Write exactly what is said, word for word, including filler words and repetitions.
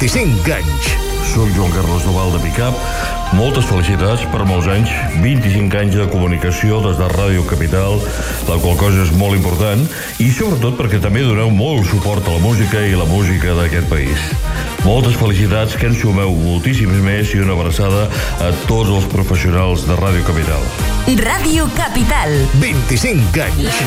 vint-i-cinc anys. Soc Joan Carles Duval de Picap. Moltes felicitats per molts anys, vint-i-cinc anys de comunicació des de Ràdio Capital, la qual cosa és molt important, i sobretot perquè també doneu molt suport a la música i la música d'aquest país. Moltes felicitats, que en sumeu moltíssims més, i una abraçada a tots els professionals de Ràdio Capital. Ràdio Capital. vint-i-cinc anys.